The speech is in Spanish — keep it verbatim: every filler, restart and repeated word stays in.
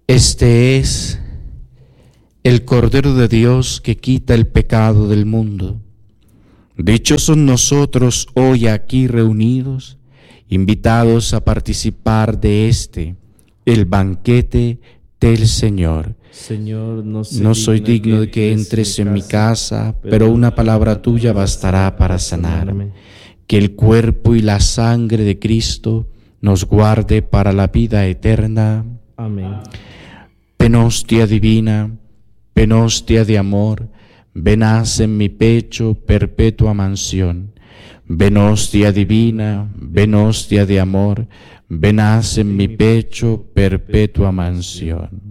Este es el Cordero de Dios que quita el pecado del mundo. Dichosos nosotros hoy aquí reunidos, invitados a participar de este, el banquete del Señor. Señor, no soy, no soy digno de que entres en mi casa, pero una palabra tuya bastará para sanarme. Que el cuerpo y la sangre de Cristo nos guarde para la vida eterna. Amén. Penostia divina, penostia de amor, ven haz en mi pecho perpetua mansión. Ven hostia divina, ven hostia de amor, ven haz en mi pecho perpetua mansión.